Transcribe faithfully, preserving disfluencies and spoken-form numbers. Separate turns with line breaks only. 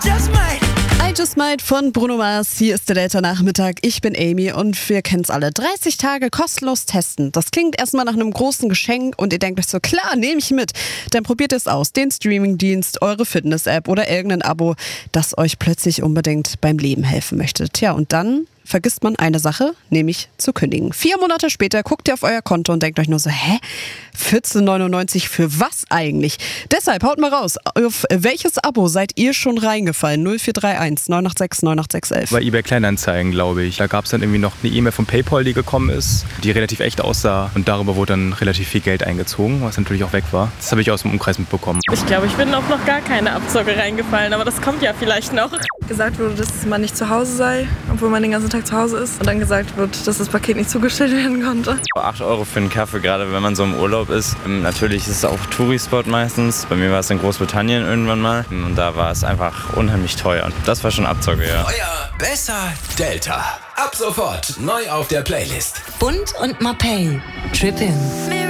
I Just Might von Bruno Mars. Hier ist der Delta-Nachmittag. Ich bin Amy und wir kennen es alle. dreißig Tage kostenlos testen. Das klingt erstmal nach einem großen Geschenk und ihr denkt euch so, klar, nehme ich mit. Dann probiert es aus. Den Streamingdienst, eure Fitness-App oder irgendein Abo, das euch plötzlich unbedingt beim Leben helfen möchte. Tja, und dann vergisst man eine Sache, nämlich zu kündigen. Vier Monate später guckt ihr auf euer Konto und denkt euch nur so, hä? vierzehn neunundneunzig für was eigentlich? Deshalb haut mal raus, auf welches Abo seid ihr schon reingefallen? null vier drei eins neun acht sechs neun acht sechs eins.
Bei eBay Kleinanzeigen, glaube ich. Da gab es dann irgendwie noch eine E-Mail von PayPal, die gekommen ist, die relativ echt aussah. Und darüber wurde dann relativ viel Geld eingezogen, was natürlich auch weg war. Das habe ich aus dem Umkreis mitbekommen.
Ich glaube, ich bin auf noch gar keine Abzocke reingefallen, aber das kommt ja vielleicht noch.
Gesagt wurde, dass man nicht zu Hause sei, obwohl man den ganzen Tag zu Hause ist. Und dann gesagt wird, dass das Paket nicht zugestellt werden konnte.
acht Euro für einen Kaffee, gerade wenn man so im Urlaub ist. Natürlich ist es auch Touri-Spot meistens. Bei mir war es in Großbritannien irgendwann mal. Und da war es einfach unheimlich teuer. Und das war schon Abzocke, ja.
Euer besser Delta. Ab sofort neu auf der Playlist.
Bund und Mapei. Trip in.